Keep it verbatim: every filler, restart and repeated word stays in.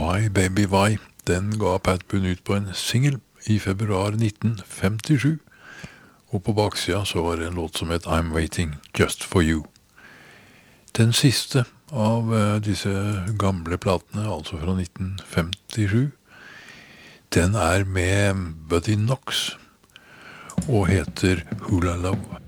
Why Baby Why, den ga Pat Boone ut på en single i februar nitten femtisju, og på baksida så var det en låt som het I'm Waiting Just For You. Den siste av uh, disse gamle platene, altså fra nitten femtisju, den er med Buddy Knox og heter Hula Love.